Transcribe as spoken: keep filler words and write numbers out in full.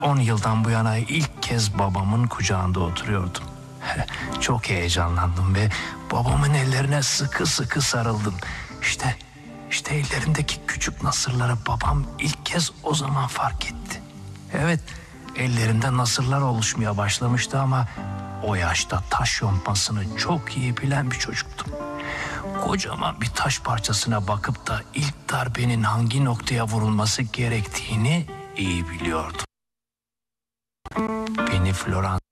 On yıldan bu yana ilk kez babamın kucağında oturuyordum. Çok heyecanlandım ve babamın ellerine sıkı sıkı sarıldım. İşte, işte ellerindeki küçük nasırları babam ilk kez o zaman fark etti. Evet, ellerinde nasırlar oluşmaya başlamıştı ama o yaşta taş yontmasını çok iyi bilen bir çocuktum. Kocaman bir taş parçasına bakıp da ilk darbenin hangi noktaya vurulması gerektiğini iyi biliyordum. Beni Floransa